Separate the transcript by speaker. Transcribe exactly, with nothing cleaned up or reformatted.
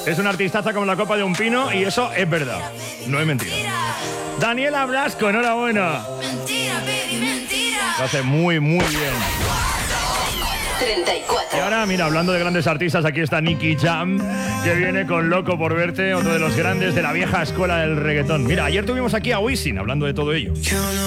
Speaker 1: Es una artistaza como la copa de un pino y eso es verdad, no es mentira. Daniela Blasco, enhorabuena.
Speaker 2: Mentira, baby, mentira.
Speaker 1: Lo hace muy, muy bien.
Speaker 3: treinta y cuatro.
Speaker 1: Y ahora, mira, hablando de grandes artistas, aquí está Nicky Jam, que viene con Loco por verte, otro de los grandes de la vieja escuela del reggaetón. Mira, ayer tuvimos aquí a Wisin hablando de todo ello.